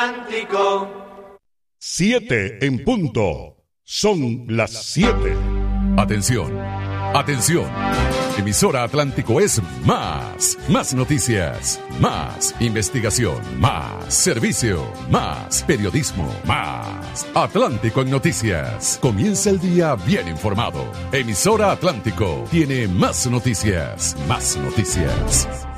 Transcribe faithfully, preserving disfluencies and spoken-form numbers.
Atlántico. Siete en punto. Son las siete. Atención, atención. Emisora Atlántico es más. Más noticias, más investigación, más servicio, más periodismo, más. Atlántico en noticias. Comienza el día bien informado. Emisora Atlántico tiene más noticias, más noticias.